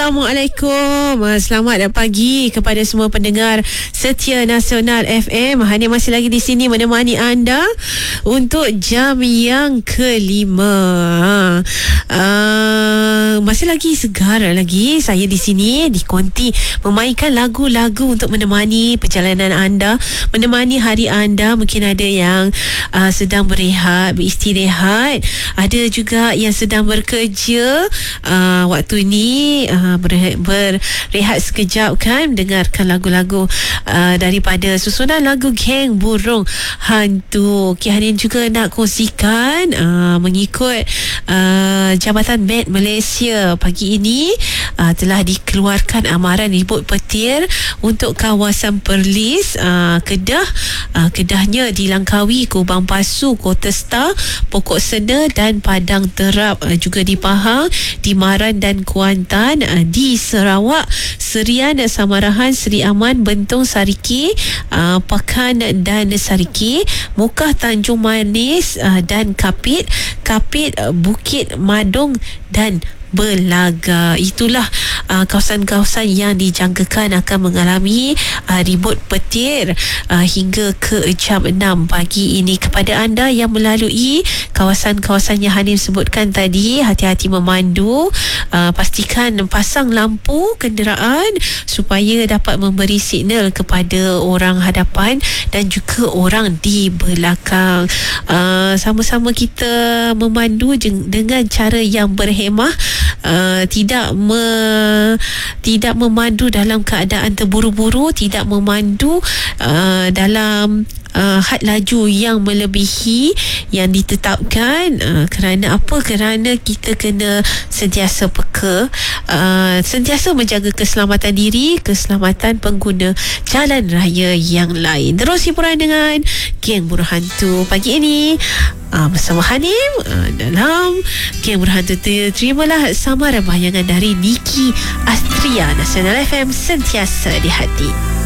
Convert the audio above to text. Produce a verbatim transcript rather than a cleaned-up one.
Assalamualaikum. Selamat pagi kepada semua pendengar setia Nasional F M. Hani masih lagi di sini menemani anda untuk jam yang kelima. Uh, masih lagi segar lagi saya di sini di Konti memainkan lagu-lagu untuk menemani perjalanan anda, menemani hari anda. Mungkin ada yang uh, sedang berehat, beristirahat, ada juga yang sedang bekerja uh, waktu ni uh, berehat, berehat sekejap kan, dengarkan lagu-lagu uh, daripada susunan lagu Geng Burung Hantu. Okay, hari ini juga nak kongsikan uh, mengikut uh, Jabatan Med Malaysia pagi ini uh, telah dikeluarkan amaran ribut petir untuk kawasan Perlis, uh, Kedah. Uh, Kedahnya di Langkawi, Kubang Pasu, Kota Star, Pokok Sena dan Padang Terap, uh, juga di Pahang, di Maran dan Kuantan, uh, di Sarawak, Serian, Samarahan, Seri Aman, Bentong, Sariki, uh, Pakan dan Sariki, Mukah, Tanjung Manis uh, dan Kapit, Kapit, uh, Bukit Madong dan Belaga. Itulah uh, kawasan-kawasan yang dijangkakan akan mengalami uh, ribut petir uh, hingga ke jam enam pagi ini. Kepada anda yang melalui kawasan-kawasan yang Hanim sebutkan tadi, hati-hati memandu, uh, pastikan pasang lampu kenderaan supaya dapat memberi signal kepada orang hadapan dan juga orang di belakang. Uh, sama-sama kita memandu dengan cara yang berhemah. Uh, tidak me, tidak memandu dalam keadaan terburu-buru, tidak memandu uh, dalam Uh, had laju yang melebihi yang ditetapkan. Uh, kerana apa? Kerana kita kena sentiasa peka, uh, sentiasa menjaga keselamatan diri, keselamatan pengguna jalan raya yang lain. Terus hiburan dengan Geng Burung Hantu pagi ini uh, bersama Hanim uh, dalam Geng Burung Hantu. Terimalah samaran bayangan dari Niki Astria. Nasional F M, sentiasa di hati.